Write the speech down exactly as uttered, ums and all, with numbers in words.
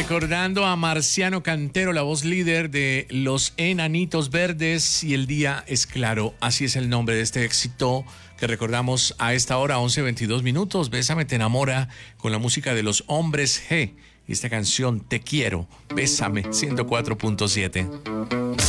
Recordando a Marciano Cantero, la voz líder de Los Enanitos Verdes, y El día es claro. Así es el nombre de este éxito que recordamos a esta hora, once veintidós minutos. Bésame, te enamora, con la música de Los Hombres G. Y esta canción, Te quiero, bésame, ciento cuatro punto siete.